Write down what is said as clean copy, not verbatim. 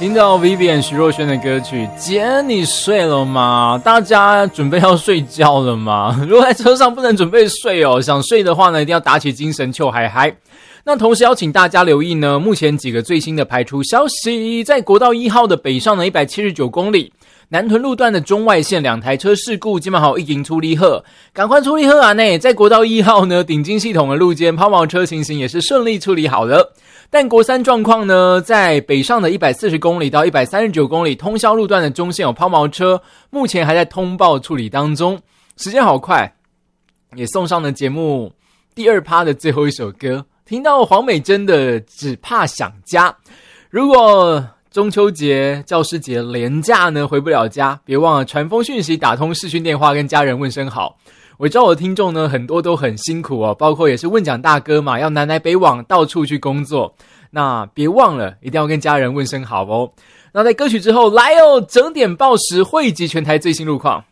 听到 Vivian 徐若瑄的歌曲，姐你睡了吗？大家准备要睡觉了吗？如果在车上不能准备睡哦，想睡的话呢，一定要打起精神，秋嗨嗨。那同时邀请大家留意呢，目前几个最新的排除消息，在国道1号的北上的179公里，南屯路段的中外线2台车事故，今晚好已经处理好，赶快处理好啊呢！在国道1号呢，顶金系统的路肩抛锚车情形也是顺利处理好了。但国三状况呢，在北上的140公里到139公里通霄路段的中线有抛锚车，目前还在通报处理当中。时间好快，也送上了节目第2趴的最后一首歌，听到黄美珍的《只怕想家》。如果中秋节、教师节连假呢回不了家，别忘了传封讯息、打通视讯电话跟家人问声好。我知道我的听众呢很多都很辛苦哦，包括也是问讲大哥嘛，要南来北往到处去工作，那别忘了一定要跟家人问声好哦。那在歌曲之后来哦，整点报时汇集全台最新路况。